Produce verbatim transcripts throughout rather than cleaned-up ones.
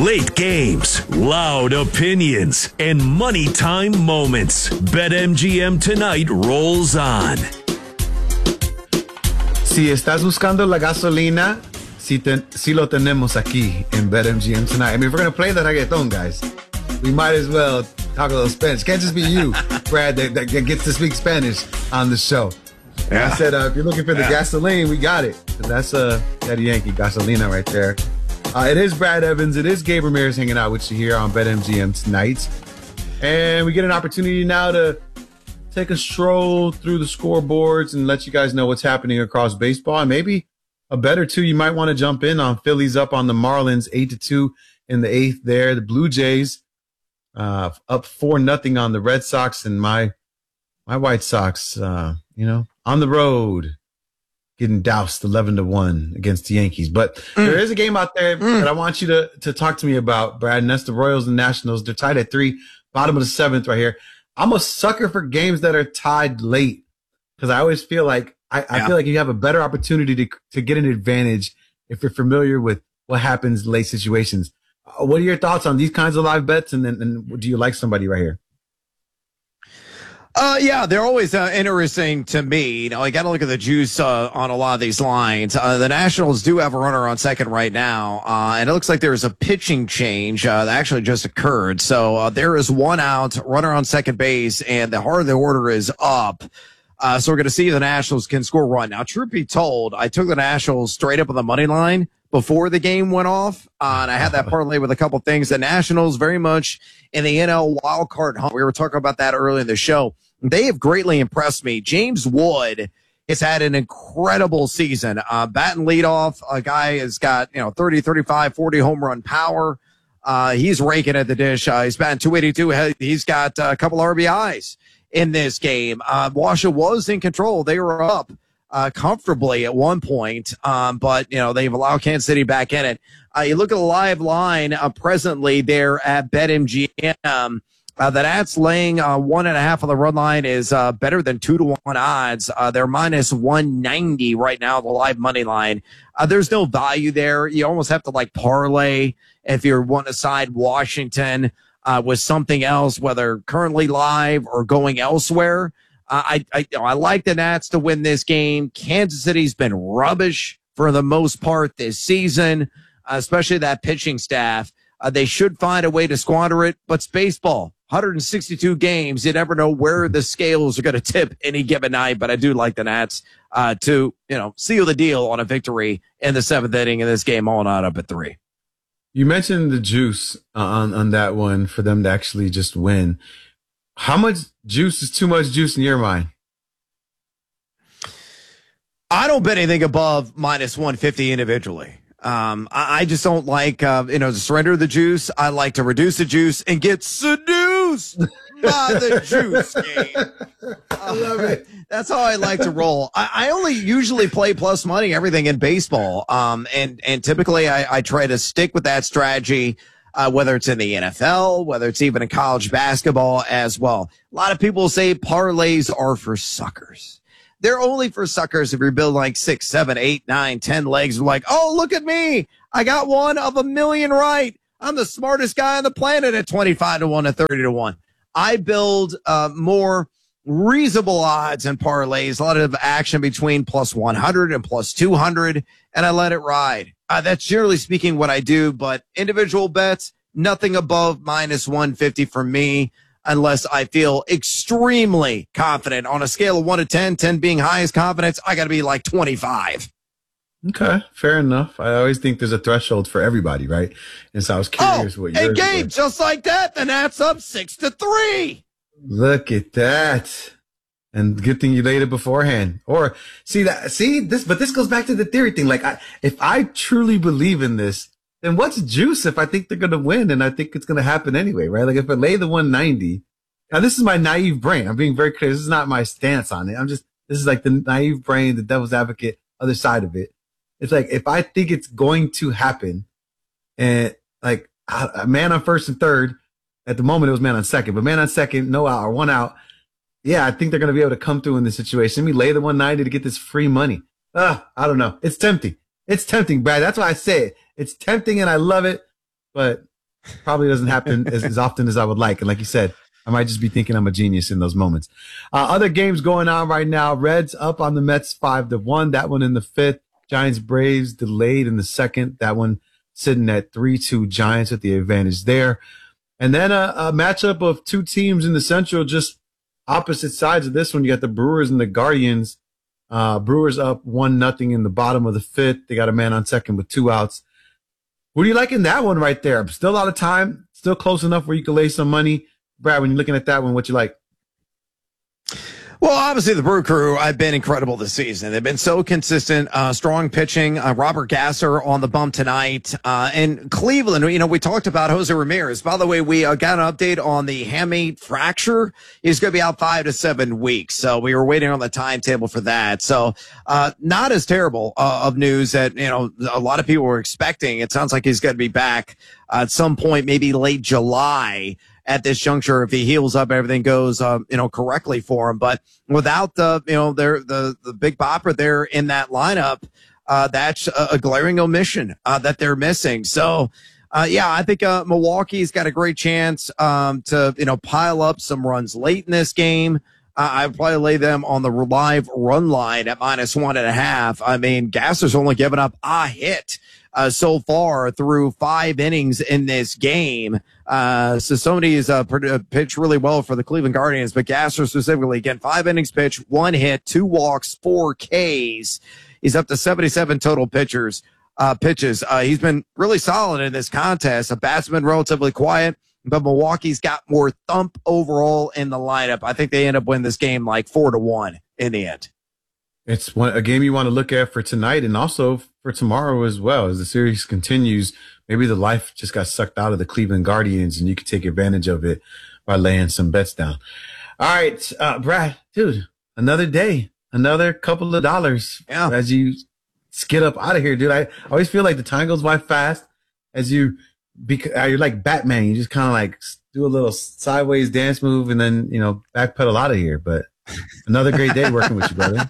Late games, loud opinions, and money time moments. BetMGM tonight rolls on. Si estás buscando la gasolina, si, te, si lo tenemos aquí in BetMGM tonight. I mean, if we're going to play the reggaeton, guys, we might as well talk a little Spanish. Can't just be you, Brad, that, that gets to speak Spanish on the show. Yeah. I said, uh, if you're looking for the yeah. gasoline, we got it. That's uh, Daddy Yankee Gasolina right there. Uh, it is Brad Evans. It is Gabe Ramirez hanging out with you here on BetMGM tonight. And we get an opportunity now to take a stroll through the scoreboards and let you guys know what's happening across baseball. And maybe a bet or two you might want to jump in on. Phillies up on the Marlins, eight to two in the eighth there. The Blue Jays uh, up four nothing on the Red Sox. And my my White Sox, uh, you know, on the road, getting doused eleven to one against the Yankees. But mm. there is a game out there mm. that I want you to, to talk to me about, Brad, and that's the Royals and Nationals. They're tied at three, bottom of the seventh right here. I'm a sucker for games that are tied late because I always feel like I, I yeah. feel like you have a better opportunity to to get an advantage if you're familiar with what happens in late situations. Uh, what are your thoughts on these kinds of live bets? And then and do you like somebody right here? Uh, yeah, they're always uh, interesting to me. You know, I got to look at the juice uh, on a lot of these lines. Uh, the Nationals do have a runner on second right now, uh, and it looks like there's a pitching change uh, that actually just occurred. So uh, there is one out, runner on second base, and the heart of the order is up. Uh, so we're going to see if the Nationals can score a run. Now, truth be told, I took the Nationals straight up on the money line before the game went off, uh, and I had that parlay with a couple things. The Nationals very much in the N L wild card hunt. We were talking about that earlier in the show. They have greatly impressed me. James Wood has had an incredible season. Uh, batting leadoff, a guy has got, you know, thirty, thirty-five, forty home run power. Uh, he's raking at the dish. Uh, he's batting two eighty-two. He's got uh, a couple R B Is in this game. Uh, Washa was in control. They were up uh, comfortably at one point, um, but, you know, they've allowed Kansas City back in it. Uh, you look at the live line uh, presently there at BetMGM. Uh, the Nats laying uh, one and a half on the run line is uh, better than two to one odds. Uh, they're minus one ninety right now, the live money line. Uh, there's no value there. You almost have to like parlay if you're wanting to side Washington uh, with something else, whether currently live or going elsewhere. Uh, I I, you know, I like the Nats to win this game. Kansas City's been rubbish for the most part this season, uh, especially that pitching staff. Uh, they should find a way to squander it, but it's baseball. one hundred sixty-two games. You never know where the scales are going to tip any given night, but I do like the Nats uh, to, you know, seal the deal on a victory in the seventh inning of this game, all not up at three. You mentioned the juice on, on that one for them to actually just win. How much juice is too much juice in your mind? I don't bet anything above minus one fifty individually. Um, I, I just don't like, uh, you know, to surrender the juice. I like to reduce the juice and get seduced by the juice game. I love it. That's how I like to roll. I, I only usually play plus money, everything in baseball. Um, and, and typically I, I try to stick with that strategy, uh, whether it's in the N F L, whether it's even in college basketball as well. A lot of people say parlays are for suckers. They're only for suckers if you're building like six, seven, eight, nine, ten legs. Like, oh, look at me. I got one of a million right. I'm the smartest guy on the planet at twenty-five to one and thirty to one. I build uh, more reasonable odds and parlays, a lot of action between plus one hundred and plus two hundred, and I let it ride. Uh, that's generally speaking what I do, but individual bets, nothing above minus one fifty for me. Unless I feel extremely confident on a scale of one to ten, ten being highest confidence, I got to be like twenty-five. Okay, fair enough. I always think there's a threshold for everybody, right? And so I was curious oh, what yours and Gabe, were. Just like that, the Nats up six to three. Look at that. And good thing you laid it beforehand. Or see that, see this, but this goes back to the theory thing. Like, I, if I truly believe in this, then what's juice if I think they're going to win and I think it's going to happen anyway, right? Like if I lay the one ninety, now this is my naive brain. I'm being very clear. This is not my stance on it. I'm just, this is like the naive brain, the devil's advocate, other side of it. It's like, if I think it's going to happen and like a man on first and third, at the moment it was man on second, but man on second, no out or one out. Yeah, I think they're going to be able to come through in this situation. Let me lay the one ninety to get this free money. Ah, I don't know. It's tempting. It's tempting, Brad. That's why I say it. It's tempting and I love it, but probably doesn't happen as, as often as I would like. And like you said, I might just be thinking I'm a genius in those moments. Uh, other games going on right now. Reds up on the Mets five to one. That one in the fifth. Giants Braves delayed in the second. That one sitting at three two Giants with the advantage there. And then a, a matchup of two teams in the Central, just opposite sides of this one. You got the Brewers and the Guardians. Uh, Brewers up one nothing in the bottom of the fifth. They got a man on second with two outs. What do you like in that one right there? Still a lot of time. Still close enough where you can lay some money. Brad, when you're looking at that one, what you like? Well, obviously, the Brew Crew have been incredible this season. They've been so consistent, uh, strong pitching. Uh, Robert Gasser on the bump tonight. Uh, and Cleveland, you know, we talked about Jose Ramirez. By the way, we uh, got an update on the hamate fracture. He's going to be out five to seven weeks. So we were waiting on the timetable for that. So uh, not as terrible uh, of news that, you know, a lot of people were expecting. It sounds like he's going to be back uh, at some point, maybe late July. At this juncture, if he heals up, everything goes, um, you know, correctly for him. But without the, you know, their, the, the big bopper there in that lineup, uh, that's a, a glaring omission, uh, that they're missing. So, uh, yeah, I think, uh, Milwaukee's got a great chance, um, to, you know, pile up some runs late in this game. Uh, I'd probably lay them on the live run line at minus one and a half. I mean, Gasser's only given up a hit. Uh, so far through five innings in this game. Uh, so somebody's uh, pitched really well for the Cleveland Guardians, but Gasser specifically, again, five innings pitched, one hit, two walks, four Ks. He's up to seventy-seven total pitchers, uh, pitches. Uh, he's been really solid in this contest. The bat's been relatively quiet, but Milwaukee's got more thump overall in the lineup. I think they end up winning this game like four to one in the end. It's one, a game you want to look at for tonight and also for tomorrow as well. As the series continues, maybe the life just got sucked out of the Cleveland Guardians and you could take advantage of it by laying some bets down. All right, uh, Brad, dude, another day, another couple of dollars yeah. as you skid up out of here, dude. I always feel like the time goes by fast as you, bec- you're like Batman. You just kind of like do a little sideways dance move and then, you know, backpedal out of here. But another great day working with you, brother.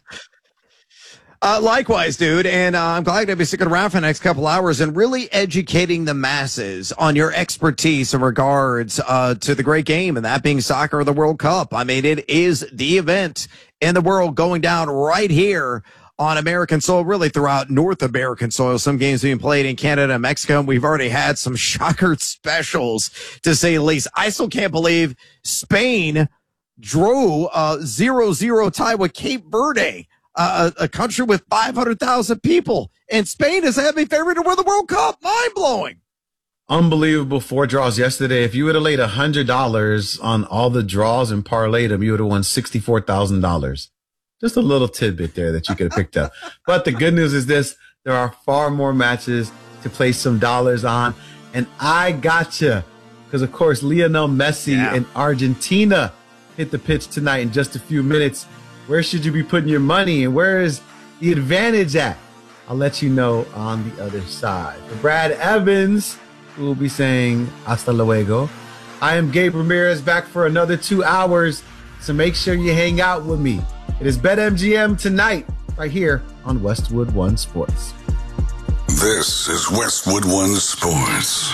Uh, likewise, dude, and uh, I'm glad to be sticking around for the next couple hours and really educating the masses on your expertise in regards uh, to the great game, and that being soccer or the World Cup. I mean, it is the event in the world going down right here on American soil, really throughout North American soil. Some games being played in Canada and Mexico, and we've already had some shocker specials, to say the least. I still can't believe Spain drew a zero zero tie with Cape Verde. Uh, a, a country with five hundred thousand people, and Spain is a heavy favorite to win the World Cup. Mind blowing. Unbelievable four draws yesterday. If you would have laid one hundred dollars on all the draws and parlayed them, you would have won sixty-four thousand dollars. Just a little tidbit there that you could have picked up. But the good news is this. There are far more matches to place some dollars on. And I gotcha. Because, of course, Lionel Messi yeah. and Argentina hit the pitch tonight in just a few minutes. Where should you be putting your money, and where is the advantage at? I'll let you know on the other side. For Brad Evans, who will be saying hasta luego, I am Gabe Ramirez, back for another two hours, so make sure you hang out with me. It is BetMGM tonight, right here on Westwood One Sports. This is Westwood One Sports.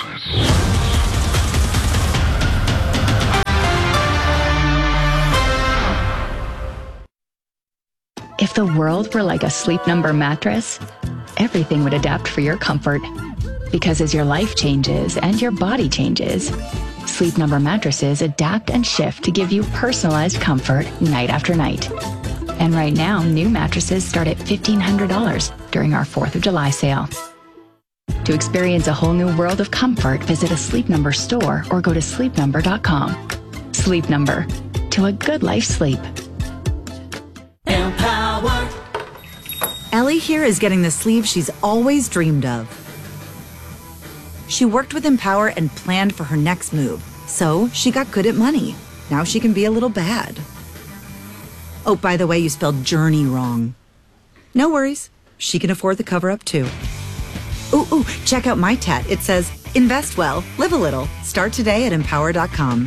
If the world were like a Sleep Number mattress, everything would adapt for your comfort. Because as your life changes and your body changes, Sleep Number mattresses adapt and shift to give you personalized comfort night after night. And right now, new mattresses start at fifteen hundred dollars during our fourth of July sale. To experience a whole new world of comfort, visit a Sleep Number store or go to sleep number dot com. Sleep Number. To a good life sleep. Empower. Ellie here is getting the sleeve she's always dreamed of. She worked with Empower and planned for her next move, so she got good at money. Now she can be a little bad. Oh, by the way, you spelled journey wrong. No worries. She can afford the cover-up, too. Ooh, ooh, check out my tat. It says, invest well, live a little. Start today at empower dot com.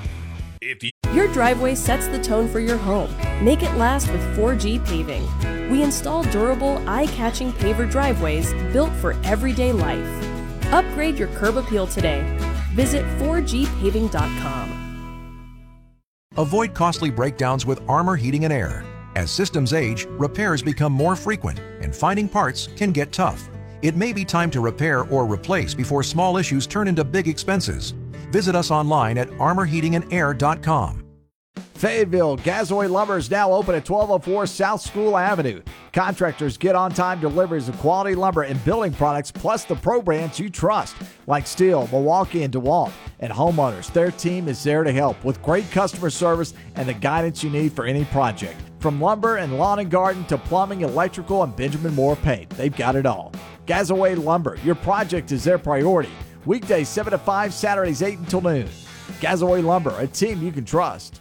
Your driveway sets the tone for your home. Make it last with four G paving. We install durable, eye-catching paver driveways built for everyday life. Upgrade your curb appeal today. Visit four G paving dot com. Avoid costly breakdowns with Armor Heating and Air. As systems age, repairs become more frequent, and finding parts can get tough. It may be time to repair or replace before small issues turn into big expenses. Visit us online at armor heating and air dot com. Fayetteville, Gazoy Lumber is now open at twelve oh four South School Avenue. Contractors get on-time deliveries of quality lumber and building products, plus the pro brands you trust, like Steel, Milwaukee, and DeWalt. And homeowners, their team is there to help with great customer service and the guidance you need for any project. From lumber and lawn and garden to plumbing, electrical, and Benjamin Moore paint, they've got it all. Gazoy Lumber, your project is their priority. Weekdays seven to five, Saturdays eight until noon. Gazoy Lumber, a team you can trust.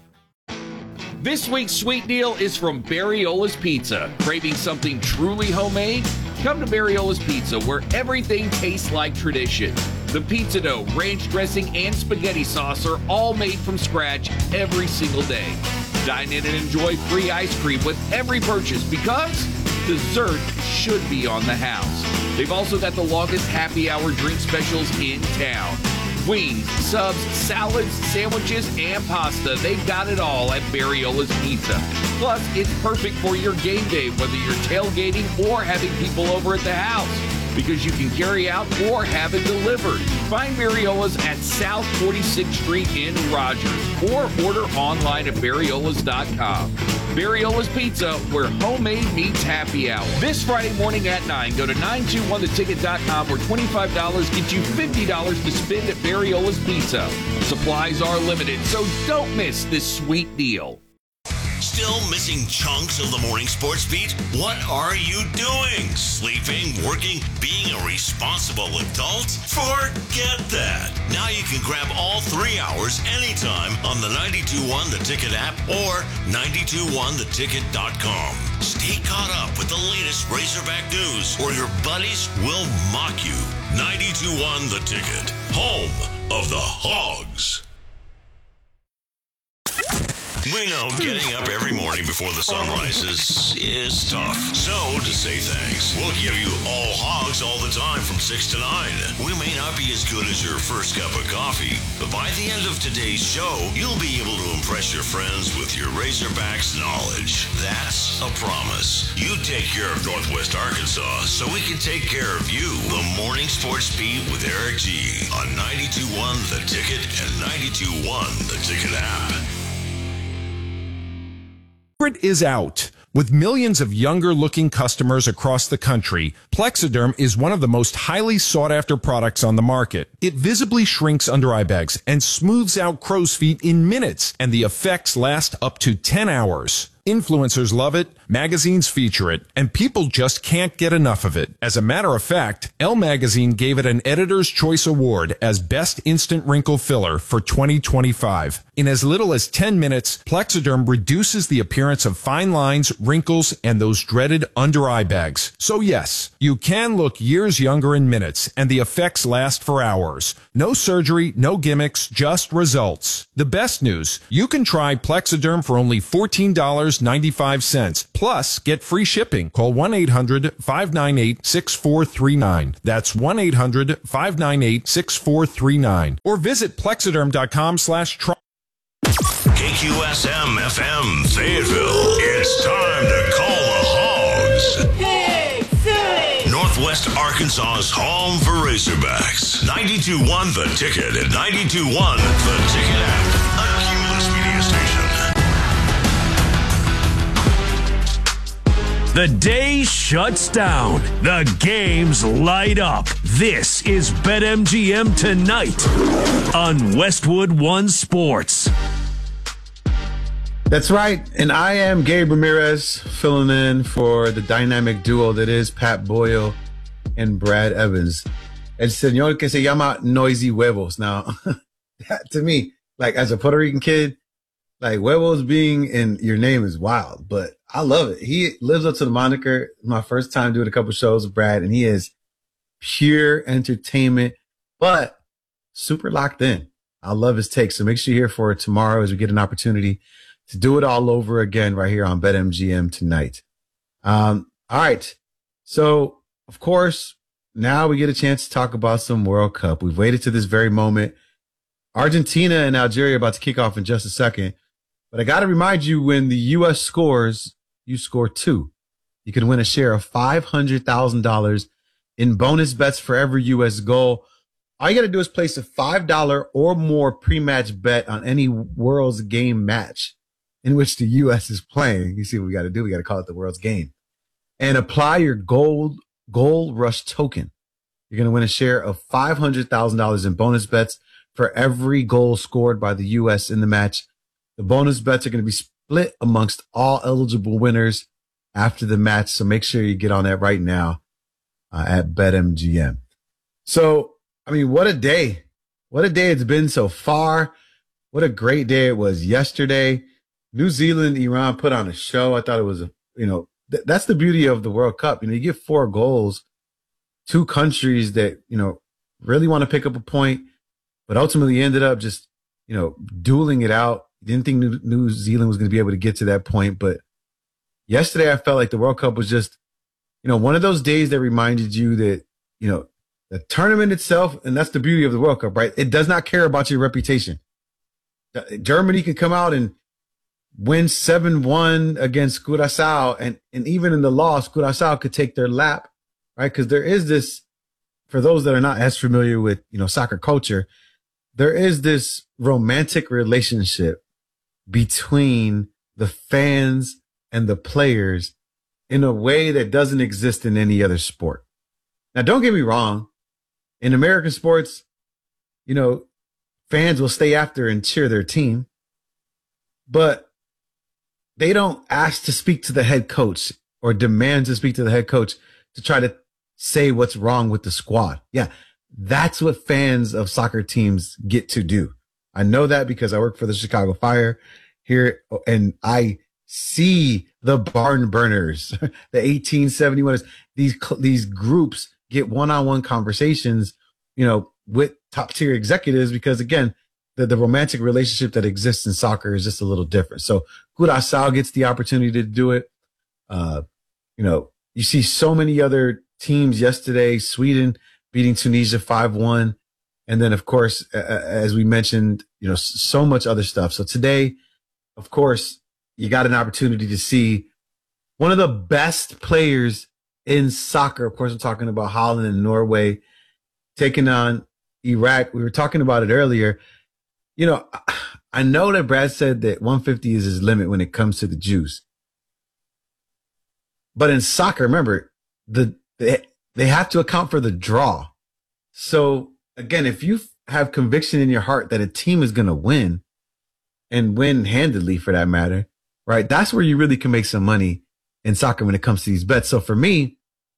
This week's sweet deal is from Barriola's Pizza. Craving something truly homemade? Come to Barriola's Pizza, where everything tastes like tradition. The pizza dough, ranch dressing, and spaghetti sauce are all made from scratch every single day. Dine in and enjoy free ice cream with every purchase, because dessert should be on the house. They've also got the longest happy hour drink specials in town. Wings, subs, salads, sandwiches, and pasta. They've got it all at Barriola's Pizza. Plus, it's perfect for your game day, whether you're tailgating or having people over at the house, because you can carry out or have it delivered. Find Barriola's at South forty-sixth Street in Rogers, or order online at barriolas dot com. Barriola's Pizza, where homemade meets happy hour. This Friday morning at nine, go to nine two one the ticket dot com, where twenty-five dollars gets you fifty dollars to spend at Barriola's Pizza. Supplies are limited, so don't miss this sweet deal. Still missing chunks of the morning sports beat? What are you doing? Sleeping, working, being a responsible adult? Forget that. Now you can grab all three hours anytime on the ninety-two point one The Ticket app or ninety-two one the ticket dot com. Stay caught up with the latest Razorback news, or your buddies will mock you. ninety-two point one The Ticket, home of the Hogs. We know getting up every morning before the sun rises is tough. So, to say thanks, we'll give you all Hogs all the time from six to nine. We may not be as good as your first cup of coffee, but by the end of today's show, you'll be able to impress your friends with your Razorbacks knowledge. That's a promise. You take care of Northwest Arkansas so we can take care of you. The Morning Sports Beat with Eric G. on ninety-two point one The Ticket and ninety-two point one The Ticket app. Is out. With millions of younger-looking customers across the country, Plexiderm is one of the most highly sought-after products on the market. It visibly shrinks under-eye bags and smooths out crow's feet in minutes, and the effects last up to ten hours. Influencers love it, magazines feature it, and people just can't get enough of it. As a matter of fact, Elle Magazine gave it an Editor's Choice Award as Best Instant Wrinkle Filler for twenty twenty-five. In as little as ten minutes, Plexiderm reduces the appearance of fine lines, wrinkles, and those dreaded under-eye bags. So yes, you can look years younger in minutes, and the effects last for hours. No surgery, no gimmicks, just results. The best news, you can try Plexiderm for only fourteen dollars and ninety-five cents. Plus, get free shipping. Call one eight hundred five nine eight six four three nine. That's one eight hundred five nine eight six four three nine. Or visit plexiderm dot com slash try. K Q S M F M Fayetteville. It's time to call the Hogs. Hey, City! Northwest Arkansas's home for Razorbacks. ninety-two point one The Ticket and ninety-two point one The Ticket app. A Cumulus Media station. The day shuts down. The games light up. This is BetMGM Tonight on Westwood One Sports. That's right. And I am Gabe Ramirez, filling in for the dynamic duo that is Pat Boyle and Brad Evans. El señor que se llama Noisy Huevos. Now, that, to me, like as a Puerto Rican kid, like huevos being in your name is wild, but I love it. He lives up to the moniker. My first time doing a couple shows with Brad, and he is pure entertainment, but super locked in. I love his take. So make sure you're here for it tomorrow as we get an opportunity to do it all over again right here on BetMGM Tonight. Um, all right. So, of course, now we get a chance to talk about some World Cup. We've waited to this very moment. Argentina and Algeria are about to kick off in just a second. But I got to remind you, when the U S scores, you score two. You can win a share of five hundred thousand dollars in bonus bets for every U S goal. All you got to do is place a five dollars or more pre-match bet on any World's Game match in which the U S is playing. You see what we got to do? We got to call it the World's Game. And apply your gold gold rush token. You're going to win a share of five hundred thousand dollars in bonus bets for every goal scored by the U S in the match. The bonus bets are going to be split amongst all eligible winners after the match. So make sure you get on that right now uh, at BetMGM. So, I mean, what a day. What a day it's been so far. What a great day it was yesterday. New Zealand, Iran put on a show. I thought it was, a, you know, th- that's the beauty of the World Cup. You know, you get four goals, two countries that, you know, really want to pick up a point, but ultimately ended up just, you know, dueling it out. Didn't think New, New Zealand was going to be able to get to that point. But yesterday I felt like the World Cup was just, you know, one of those days that reminded you that, you know, the tournament itself, and that's the beauty of the World Cup, right? It does not care about your reputation. Germany can come out and win seven one against Curaçao, and, and even in the loss, Curaçao could take their lap, right? Because there is this, for those that are not as familiar with, you know, soccer culture, there is this romantic relationship between the fans and the players in a way that doesn't exist in any other sport. Now, don't get me wrong. In American sports, you know, fans will stay after and cheer their team, but they don't ask to speak to the head coach or demand to speak to the head coach to try to say what's wrong with the squad. Yeah, that's what fans of soccer teams get to do. I know that because I work for the Chicago Fire here, and I see the barn burners, the eighteen seventy-oneers. These, these groups get one-on-one conversations, you know, with top tier executives, because again, the, the romantic relationship that exists in soccer is just a little different. So Curaçao gets the opportunity to do it. Uh, you know, you see so many other teams yesterday, Sweden beating Tunisia five one. And then, of course, uh, as we mentioned, you know, so much other stuff. So today, of course, you got an opportunity to see one of the best players in soccer. Of course, I'm talking about Holland and Norway taking on Iraq. We were talking about it earlier. You know, I know that Brad said that one fifty is his limit when it comes to the juice. But in soccer, remember, the they, they have to account for the draw. So, again, if you have conviction in your heart that a team is going to win, and win handedly for that matter, right, that's where you really can make some money in soccer when it comes to these bets. So for me,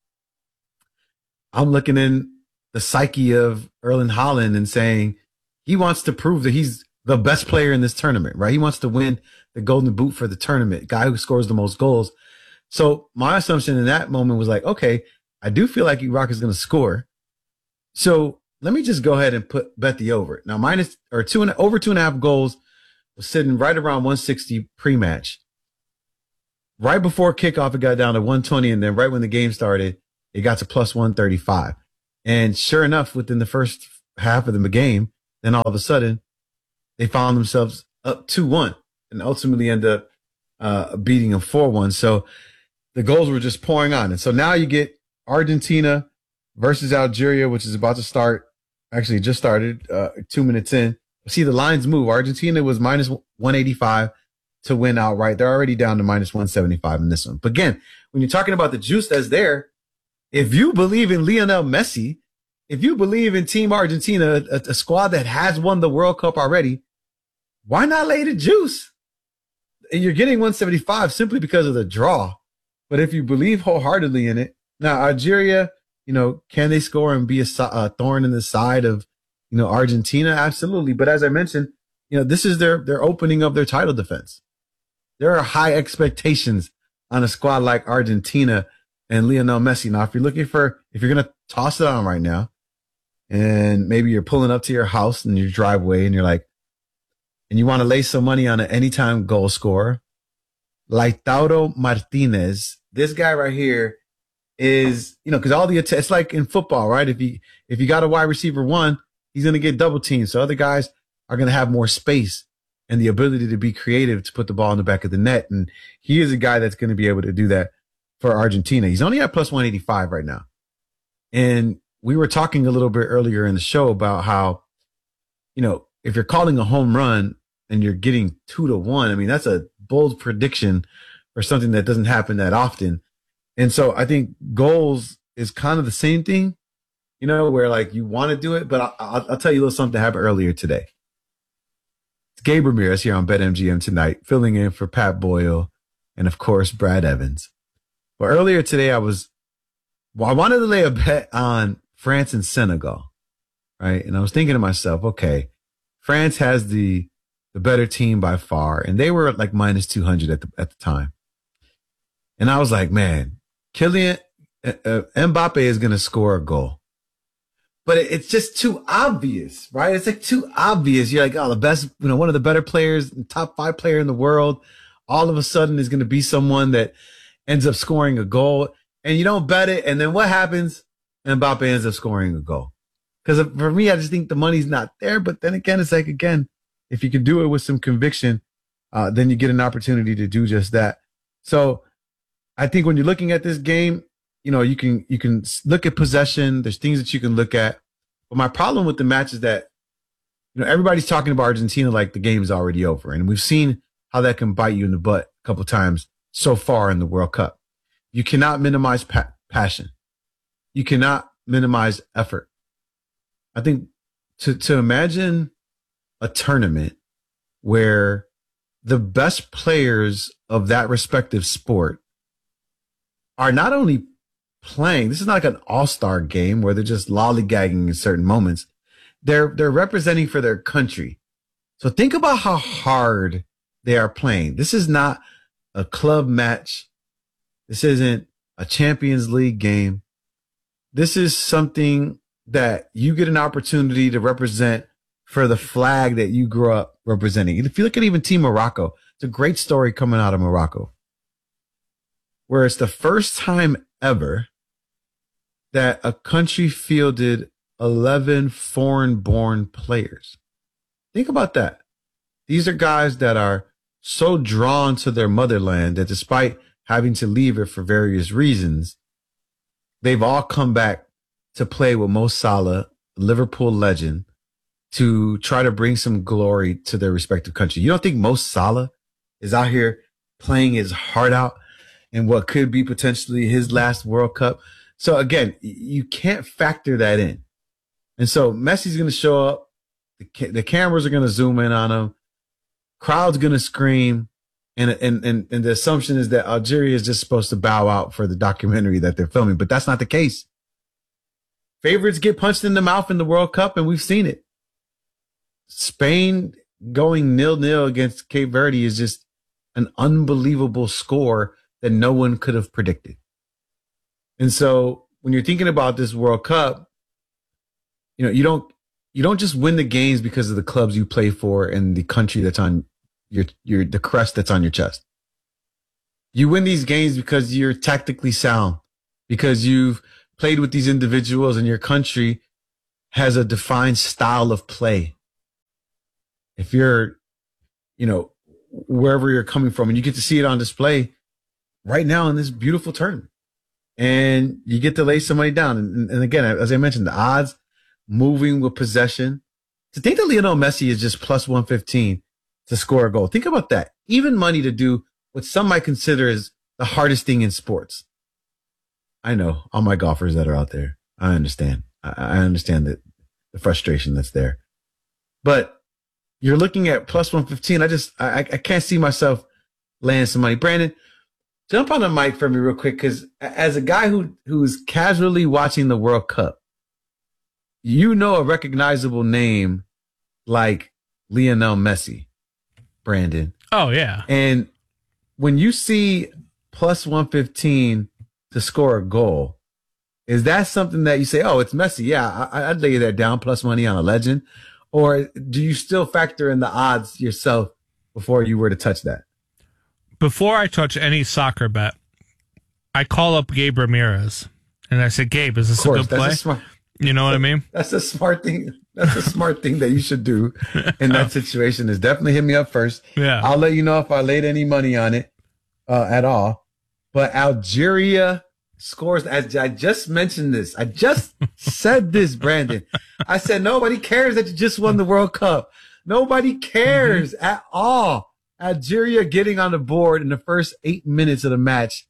I'm looking in the psyche of Erling Haaland and saying he wants to prove that he's the best player in this tournament, right? He wants to win the golden boot for the tournament, guy who scores the most goals. So my assumption in that moment was like, okay, I do feel like Iraq is going to score. So let me just go ahead and put bet the over. Now minus or two and over two and a half goals was sitting right around one sixty pre-match. Right before kickoff, it got down to one twenty, and then right when the game started, it got to plus one thirty-five. And sure enough, within the first half of the game, then all of a sudden, they found themselves up two one and ultimately end up uh, beating them four one. So the goals were just pouring on. And so now you get Argentina versus Algeria, which is about to start. Actually, it just started uh, two minutes in. See the lines move. Argentina was minus one eighty-five to win outright. They're already down to minus one seventy-five in this one. But again, when you're talking about the juice that's there, if you believe in Lionel Messi, if you believe in Team Argentina, a, a squad that has won the World Cup already, why not lay the juice? And you're getting one seventy-five simply because of the draw. But if you believe wholeheartedly in it, now Algeria, you know, can they score and be a, a thorn in the side of, you know, Argentina? Absolutely. But as I mentioned, you know, this is their, their opening of their title defense. There are high expectations on a squad like Argentina and Lionel Messi. Now, if you're looking for, if you're going to toss it on right now, and maybe you're pulling up to your house in your driveway and you're like, and you want to lay some money on an anytime goal scorer, Lautaro Martinez this guy right here is, you know, because all the att- it's like in football, right? If you if you got a wide receiver one, he's going to get double teamed. So other guys are going to have more space and the ability to be creative to put the ball in the back of the net. And he is a guy that's going to be able to do that for Argentina. He's only at plus one eighty-five right now. And we were talking a little bit earlier in the show about how, you know, if you're calling a home run and you're getting two to one, I mean, that's a bold prediction for something that doesn't happen that often. And so I think goals is kind of the same thing, you know, where like you want to do it, but I, I'll, I'll tell you a little something that happened earlier today. It's Gabe Ramirez here on BetMGM tonight, filling in for Pat Boyle and of course, Brad Evans. But earlier today, I was, well, I wanted to lay a bet on France and Senegal, right? And I was thinking to myself, okay, France has the, the better team by far, and they were like minus two hundred at the, at the time. And I was like, man, Kylian uh, uh, Mbappe is going to score a goal. But it, it's just too obvious, right? It's like too obvious. You're like, oh, the best, you know, one of the better players, top five player in the world, all of a sudden is going to be someone that ends up scoring a goal. And you don't bet it. And then what happens? Mbappe ends up scoring a goal. Because for me, I just think the money's not there. But then again, it's like, again, if you can do it with some conviction, uh, then you get an opportunity to do just that. So I think when you're looking at this game, you know, you can, you can look at possession. There's things that you can look at. But my problem with the match is that, you know, everybody's talking about Argentina like the game is already over. And we've seen how that can bite you in the butt a couple times so far in the World Cup. You cannot minimize pa- passion. You cannot minimize effort. I think to, to imagine a tournament where the best players of that respective sport are not only playing, this is not like an all-star game where they're just lollygagging in certain moments. They're, they're representing for their country. So think about how hard they are playing. This is not a club match. This isn't a Champions League game. This is something that you get an opportunity to represent for the flag that you grew up representing. If you look at even Team Morocco, it's a great story coming out of Morocco, where it's the first time ever that a country fielded eleven foreign-born players. Think about that. These are guys that are so drawn to their motherland that despite having to leave it for various reasons, they've all come back to play with Mo Salah, Liverpool legend, to try to bring some glory to their respective country. You don't think Mo Salah is out here playing his heart out in what could be potentially his last World Cup? So again, you can't factor that in. And so Messi's going to show up. The, ca- the cameras are going to zoom in on him. Crowd's going to scream. And, and, and, and the assumption is that Algeria is just supposed to bow out for the documentary that they're filming, but that's not the case. Favorites get punched in the mouth in the World Cup, and we've seen it. Spain going nil-nil against Cape Verde is just an unbelievable score that no one could have predicted. And so when you're thinking about this World Cup, you know, you don't, you don't just win the games because of the clubs you play for and the country that's on your, your, the crest that's on your chest. You win these games because you're tactically sound, because you've played with these individuals and your country has a defined style of play. If you're, you know, wherever you're coming from, and you get to see it on display right now in this beautiful tournament, and you get to lay somebody down. And, and again, as I mentioned, the odds moving with possession. To think that Lionel Messi is just plus one fifteen to score a goal. Think about that. Even money to do what some might consider is the hardest thing in sports. I know all my golfers that are out there. I understand. I, I understand that the frustration that's there, but you're looking at plus one fifteen. I just, I, I can't see myself laying some money. Brandon, jump on the mic for me real quick. Cause as a guy who, who's casually watching the World Cup, you know, a recognizable name like Lionel Messi, Brandon. Oh yeah. And when you see plus one fifteen to score a goal, is that something that you say, oh, it's Messi? Yeah, I, I'd lay that down, plus money on a legend. Or do you still factor in the odds yourself before you were to touch that? Before I touch any soccer bet, I call up Gabe Ramirez and I said, Gabe, is this Of course, a good that's play? a smart, you know what I mean? That's a smart thing. That's a smart thing that you should do in that situation is definitely hit me up first. Yeah. I'll let you know if I laid any money on it uh, at all. But Algeria scores. As I just mentioned this. I just said this, Brandon. I said, nobody cares that you just won the World Cup. Nobody cares mm-hmm. at all. Algeria getting on the board in the first eight minutes of the match.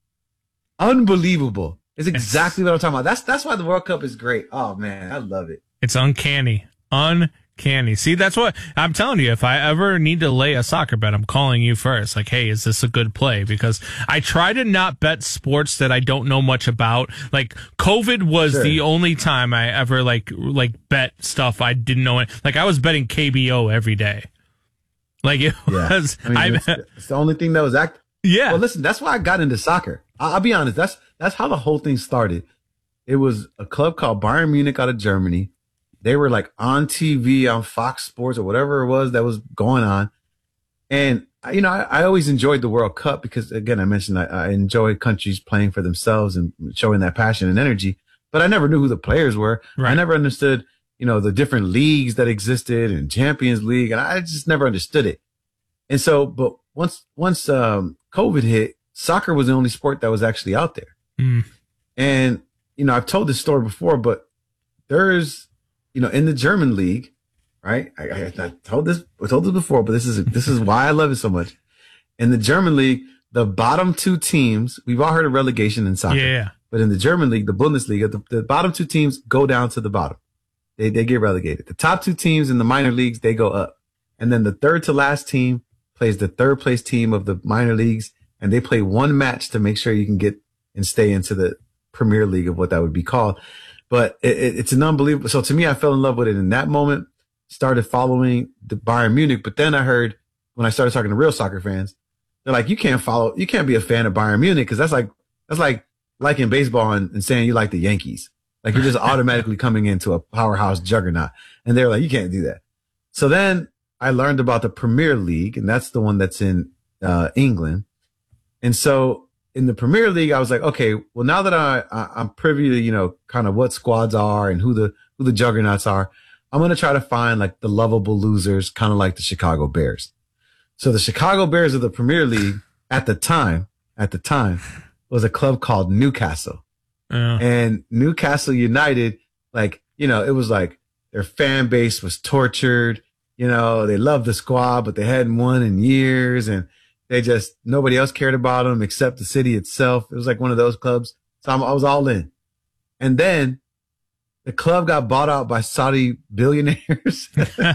Unbelievable. It's exactly what I'm talking about. That's that's why the World Cup is great. Oh, man, I love it. It's uncanny. Uncanny. See, that's what I'm telling you. If I ever need to lay a soccer bet, I'm calling you first. Like, hey, is this a good play? Because I try to not bet sports that I don't know much about. Like, COVID was sure. the only time I ever, like, like bet stuff I didn't know. Like, I was betting K B O every day. Like, it yeah. was. I mean, I, it's, it's the only thing that was active. Yeah. Well, listen, that's why I got into soccer. I'll be honest. That's that's how the whole thing started. It was a club called Bayern Munich out of Germany. They were like on T V on Fox Sports or whatever it was that was going on. And, you know, I, I always enjoyed the World Cup because, again, I mentioned I, I enjoy countries playing for themselves and showing that passion and energy. But I never knew who the players were. Right. I never understood, you know, the different leagues that existed and Champions League. And I just never understood it. And so, but once, once, um, COVID hit, soccer was the only sport that was actually out there. Mm. And, you know, I've told this story before, but there's, you know, in the German league, right? I, I, I told this, I told this before, but this is, this is why I love it so much. In the German league, the bottom two teams, we've all heard of relegation in soccer. Yeah. But in the German league, the Bundesliga, the, the bottom two teams go down to the bottom. They, they get relegated. The top two teams in the minor leagues, they go up. And then the third to last team plays the third place team of the minor leagues, and they play one match to make sure you can get and stay into the Premier League of what that would be called. But it, it, it's an unbelievable. So to me, I fell in love with it in that moment, started following the Bayern Munich. But then I heard when I started talking to real soccer fans, they're like, you can't follow, you can't be a fan of Bayern Munich because that's like, that's like liking baseball and, and saying you like the Yankees. Like you're just automatically coming into a powerhouse juggernaut. And they're like, you can't do that. So then I learned about the Premier League, and that's the one that's in uh, England. And so in the Premier League, I was like, okay, well, now that I, I I'm privy to, you know, kind of what squads are and who the who the juggernauts are, I'm going to try to find like the lovable losers, kind of like the Chicago Bears. So the Chicago Bears of the Premier League at the time, at the time, was a club called Newcastle. Yeah. And Newcastle United, like, you know, it was like their fan base was tortured. You know, they loved the squad, but they hadn't won in years, and they just, nobody else cared about them except the city itself. It was like one of those clubs. So I'm, I was all in. And then the club got bought out by Saudi billionaires.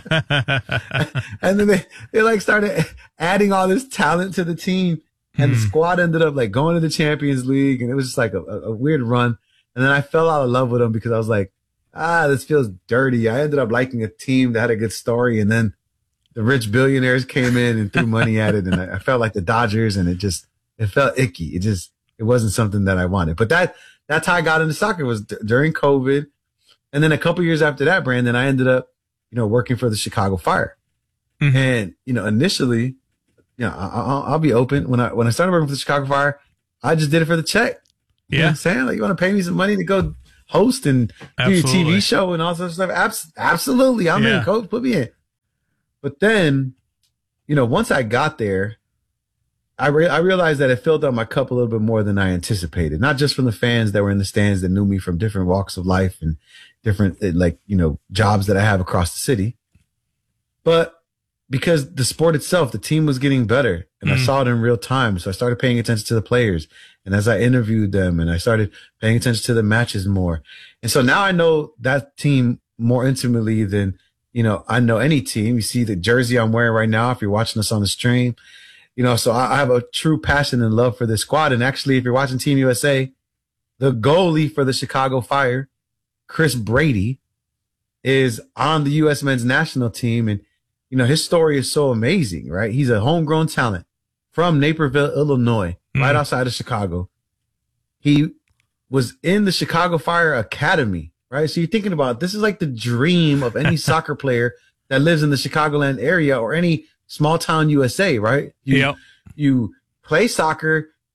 And then they, they like started adding all this talent to the team, and the squad ended up like going to the Champions League, and it was just like a, a weird run. And then I fell out of love with them because I was like, ah, this feels dirty. I ended up liking a team that had a good story, and then the rich billionaires came in and threw money at it, and I, I felt like the Dodgers, and it just, it felt icky. It just, it wasn't something that I wanted. But that, that's how I got into soccer, was d- during COVID. And then a couple years after that, Brandon, I ended up, you know, working for the Chicago Fire. Mm-hmm. And, you know, initially, you know, I, I'll, I'll be open. When I, when I started working for the Chicago Fire, I just did it for the check. You yeah. know what I'm saying? Like, you want to pay me some money to go host and Absolutely. do your T V show and all sorts of stuff? Abs- absolutely. I'm yeah. in, coach. Put me in. But then, you know, once I got there, I re- I realized that it filled up my cup a little bit more than I anticipated. Not just from the fans that were in the stands that knew me from different walks of life and different, like, you know, jobs that I have across the city, but because the sport itself, the team was getting better, and mm-hmm. I saw it in real time. So I started paying attention to the players, and as I interviewed them, and I started paying attention to the matches more. And so now I know that team more intimately than, you know, I know any team. You see the jersey I'm wearing right now, if you're watching us on the stream, you know, so I have a true passion and love for this squad. And actually, if you're watching Team U S A, the goalie for the Chicago Fire, Chris Brady, is on the U S men's national team. And, you know, his story is so amazing, right? He's a homegrown talent from Naperville, Illinois, mm-hmm. right outside of Chicago. He was in the Chicago Fire Academy, right? So you're thinking about, this is like the dream of any soccer player that lives in the Chicagoland area or any small town U S A, right? You, yep. you play soccer,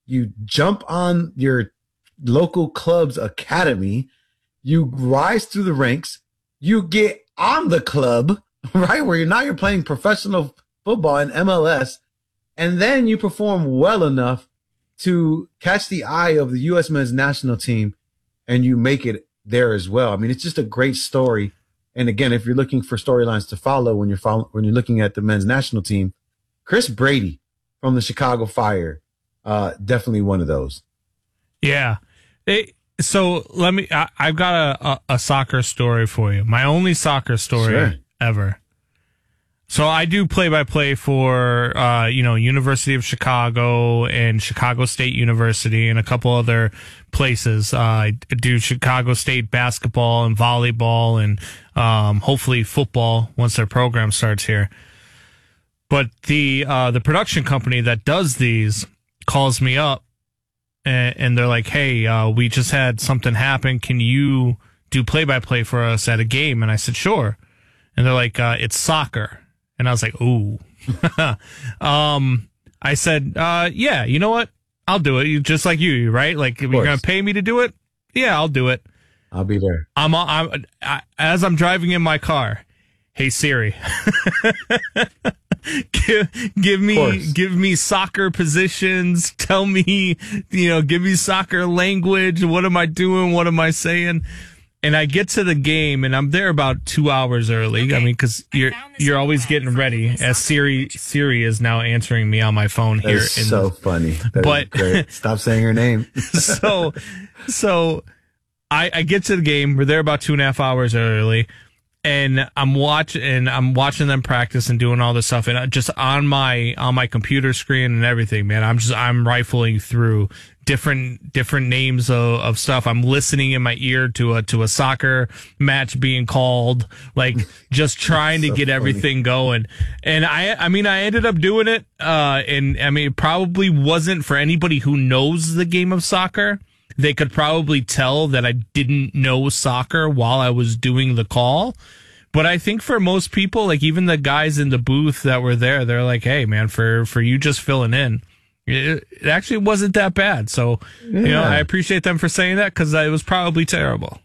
you jump on your local club's academy, you rise through the ranks, you get on the club, right? Where you're now you're playing professional football in M L S, and then you perform well enough to catch the eye of the U S men's national team, and you make it there as well. I mean, it's just a great story. And again, if you're looking for storylines to follow when you're follow, when you're looking at the men's national team, Chris Brady from the Chicago Fire, uh, definitely one of those. Yeah. It, so let me, I, I've got a, a, a soccer story for you. My only soccer story Sure. ever. So I do play-by-play for, uh, you know, University of Chicago and Chicago State University and a couple other places. Uh, I do Chicago State basketball and volleyball and um, hopefully football once their program starts here. But the uh, the production company that does these calls me up and, and they're like, hey, uh, we just had something happen. Can you do play-by-play for us at a game? And I said, sure. And they're like, uh, it's soccer. And I was like, ooh. um, I said, uh, yeah, you know what? I'll do it. Just like you, right? Like, you're going to pay me to do it? Yeah, I'll do it. I'll be there. I'm, I'm I, as I'm driving in my car. Hey Siri, give, give me give me soccer positions. Tell me, you know, give me soccer language. What am I doing? What am I saying? And I get to the game, and I'm there about two hours early. Okay. I mean, because you're you're always getting ready. As Siri Siri is now answering me on my phone here. That's in so the, funny. That but great. Stop saying her name. so, so I, I get to the game. We're there about two and a half hours early, and I'm watch and I'm watching them practice and doing all this stuff. And just on my on my computer screen and everything, man, I'm just I'm rifling through different different names of, of stuff. I'm listening in my ear to a to a soccer match being called, like just trying to so get funny. everything going. And I I mean I ended up doing it. Uh, and I mean it probably wasn't for anybody who knows the game of soccer. They could probably tell that I didn't know soccer while I was doing the call. But I think for most people, like even the guys in the booth that were there, they're like, hey man, for for you just filling in. It, it actually wasn't that bad. So, yeah. you know, I appreciate them for saying that because it was probably terrible.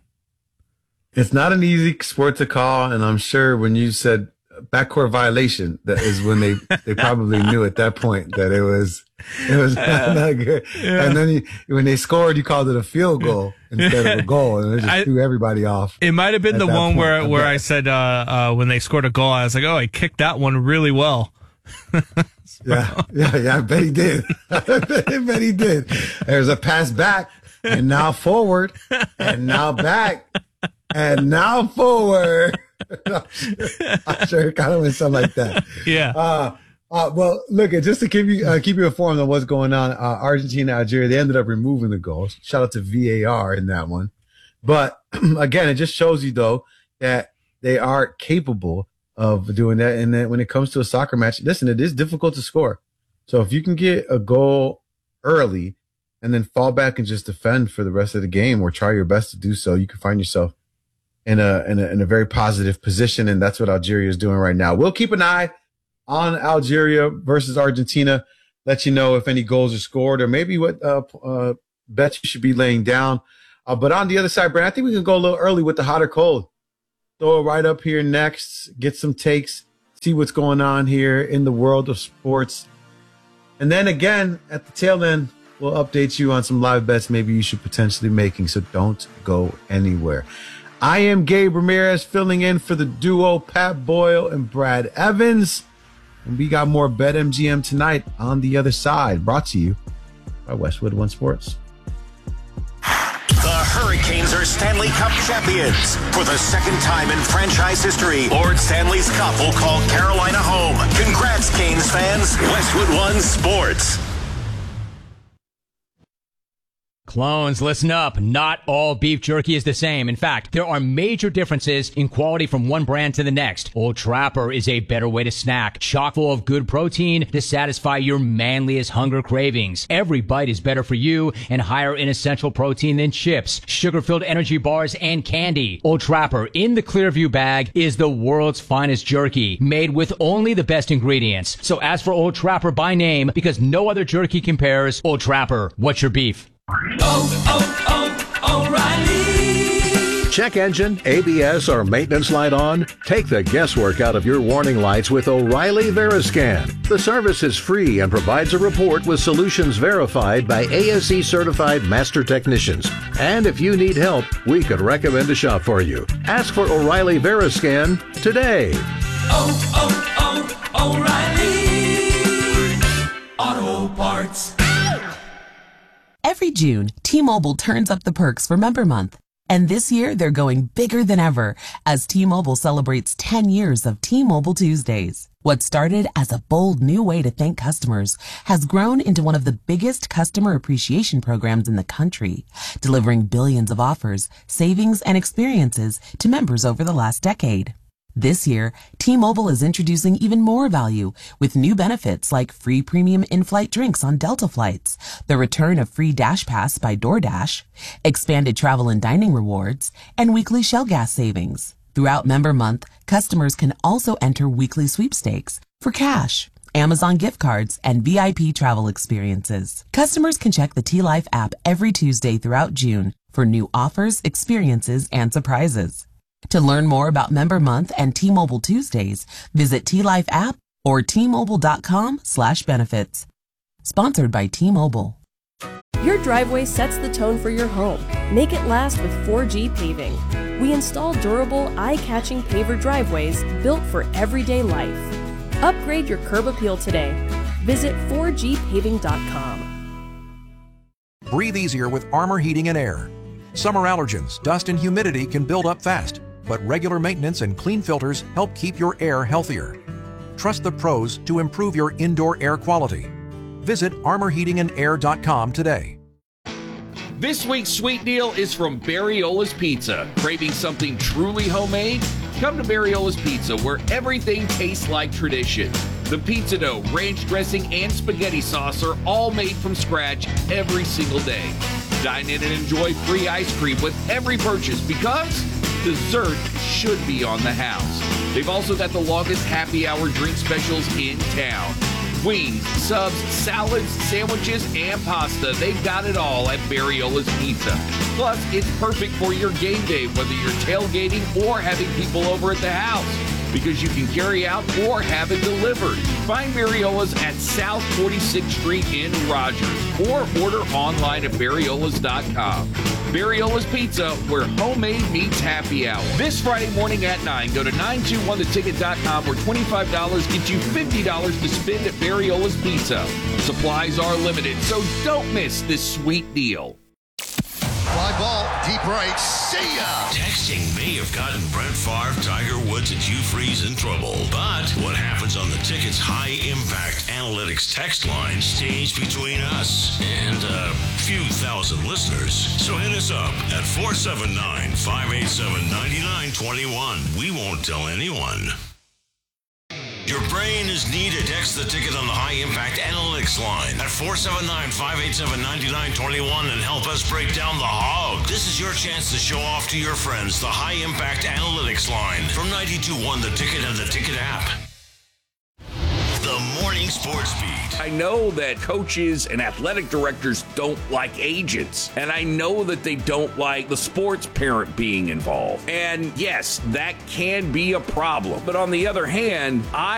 It's not an easy sport to call. And I'm sure when you said backcourt violation, that is when they, they probably knew at that point that it was, it was not, not good. Yeah. And then you, when they scored, you called it a field goal instead of a goal. And it just I, threw everybody off. It might have been the one point. where, where I said, uh, uh, when they scored a goal, I was like, oh, I kicked that one really well. Yeah, yeah, yeah. I bet he did. I bet he did. There's a pass back, and now forward, and now back, and now forward. I'm sure, I'm sure it kind of went something like that. Yeah. Uh, uh, well, look, just to keep you uh, keep you informed on what's going on, uh, Argentina, Algeria, they ended up removing the goals. Shout out to V A R in that one. But again, it just shows you though that they are capable of doing that. And then when it comes to a soccer match, listen, it is difficult to score. So if you can get a goal early and then fall back and just defend for the rest of the game or try your best to do so, you can find yourself in a, in a, in a very positive position. And that's what Algeria is doing right now. We'll keep an eye on Algeria versus Argentina, let you know if any goals are scored or maybe what, uh, uh, bets you should be laying down. Uh, but on the other side, Brad, I think we can go a little early with the hot or cold. Throw it right up here next, get some takes, see what's going on here in the world of sports. And then again, at the tail end, we'll update you on some live bets maybe you should potentially making, so don't go anywhere. I am Gabe Ramirez filling in for the duo Pat Boyle and Brad Evans. And we got more BetMGM tonight on the other side, brought to you by Westwood One Sports. The Hurricanes are Stanley Cup champions. For the second time in franchise history, Lord Stanley's Cup will call Carolina home. Congrats, Canes fans. Westwood One Sports. Clones, listen up. Not all beef jerky is the same. In fact, there are major differences in quality from one brand to the next. Old Trapper is a better way to snack, chock full of good protein to satisfy your manliest hunger cravings. Every bite is better for you and higher in essential protein than chips, sugar-filled energy bars, and candy. Old Trapper in the Clearview bag is the world's finest jerky, made with only the best ingredients. So ask for Old Trapper by name because no other jerky compares. Old Trapper, what's your beef? Oh, oh, oh, O'Reilly. Check engine, A B S, or maintenance light on? Take the guesswork out of your warning lights with O'Reilly Veriscan. The service is free and provides a report with solutions verified by A S E certified master technicians. And if you need help, we could recommend a shop for you. Ask for O'Reilly Veriscan today. Oh, oh, oh, O'Reilly Auto Parts. Every June, T-Mobile turns up the perks for Member Month. And this year, they're going bigger than ever as T-Mobile celebrates ten years of T-Mobile Tuesdays. What started as a bold new way to thank customers has grown into one of the biggest customer appreciation programs in the country, delivering billions of offers, savings, and experiences to members over the last decade. This year, T-Mobile is introducing even more value with new benefits like free premium in-flight drinks on Delta flights, the return of free Dash Pass by DoorDash, expanded travel and dining rewards, and weekly Shell gas savings. Throughout Member Month, customers can also enter weekly sweepstakes for cash, Amazon gift cards, and V I P travel experiences. Customers can check the T-Life app every Tuesday throughout June for new offers, experiences, and surprises. To learn more about Member Month and T-Mobile Tuesdays, visit T-Life app or T-Mobile.com slash benefits. Sponsored by T-Mobile. Your driveway sets the tone for your home. Make it last with four G Paving. We install durable, eye-catching paver driveways built for everyday life. Upgrade your curb appeal today. Visit four G paving dot com. Breathe easier with Armor Heating and Air. Summer allergens, dust, and humidity can build up fast, but regular maintenance and clean filters help keep your air healthier. Trust the pros to improve your indoor air quality. Visit armor heating and air dot com today. This week's sweet deal is from Barriola's Pizza. Craving something truly homemade? Come to Barriola's Pizza, where everything tastes like tradition. The pizza dough, ranch dressing, and spaghetti sauce are all made from scratch every single day. Dine in and enjoy free ice cream with every purchase because dessert should be on the house. They've also got the longest happy hour drink specials in town. Wings, subs, salads, sandwiches, and pasta. They've got it all at Barriola's Pizza. Plus, it's perfect for your game day, whether you're tailgating or having people over at the house, because you can carry out or have it delivered. Find Barriola's at South forty-sixth Street in Rogers or order online at barriolas dot com. Barriola's Pizza, where homemade meets happy hour. This Friday morning at nine, go to nine two one the ticket dot com where twenty-five dollars gets you fifty dollars to spend at Barriola's Pizza. Supplies are limited, so don't miss this sweet deal. Fly ball, deep right, see ya! Texting may have gotten Brett Favre, Tiger Woods, and Hugh Freeze in trouble. But what happens on the ticket's high-impact analytics text line stays between us and a few thousand listeners. So hit us up at four seven nine, five eight seven, nine nine two one. We won't tell anyone. Your brain is needed. Text the ticket on the High Impact Analytics line at four seven nine, five eight seven, nine nine two one and help us break down the hog. This is your chance to show off to your friends the High Impact Analytics line from ninety-two point one The Ticket and the Ticket app. The Morning Sports Beat. I know that coaches and athletic directors don't like agents, and I know that they don't like the sports parent being involved. And yes, that can be a problem. But on the other hand, I